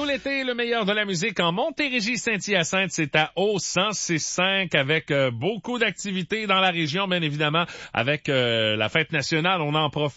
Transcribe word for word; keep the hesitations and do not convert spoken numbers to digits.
l'été, le meilleur de la musique en Montérégie, Saint-Hyacinthe, c'est à O cent six cinq avec euh, beaucoup d'activités dans la région, bien évidemment, avec euh, la fête nationale, on en profite.